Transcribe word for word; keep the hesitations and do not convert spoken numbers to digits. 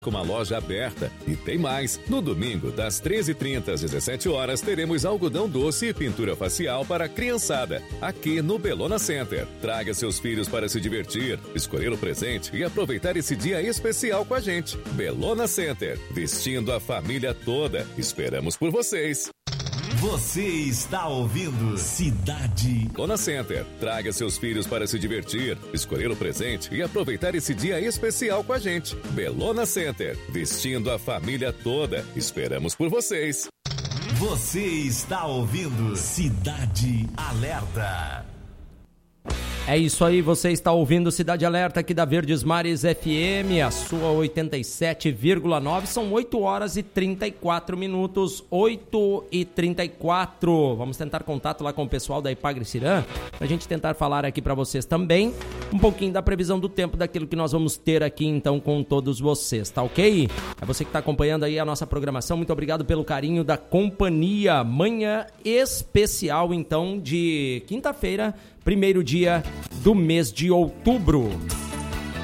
com uma loja aberta. E tem mais. No domingo, das treze e trinta às dezessete horas, teremos algodão doce e pintura facial para a criançada, aqui no Bellona Center. Traga seus filhos para se divertir, escolher o presente e aproveitar esse dia especial com a gente. Bellona Center, vestindo a família toda. Esperamos por vocês. Você está ouvindo Cidade Bellona Center. Traga seus filhos para se divertir, escolher o presente e aproveitar esse dia especial com a gente. Bellona Center, vestindo a família toda. Esperamos por vocês. Você está ouvindo Cidade Alerta. É isso aí, você está ouvindo Cidade Alerta aqui da Verdes Mares F M, a sua oitenta e sete vírgula nove, são oito horas e trinta e quatro minutos, oito e trinta e quatro. Vamos tentar contato lá com o pessoal da Ipagre-Cirã, para a gente tentar falar aqui para vocês também um pouquinho da previsão do tempo, daquilo que nós vamos ter aqui então com todos vocês, tá ok? É você que está acompanhando aí a nossa programação, muito obrigado pelo carinho da companhia. Manhã especial então de quinta-feira, primeiro dia do mês de outubro.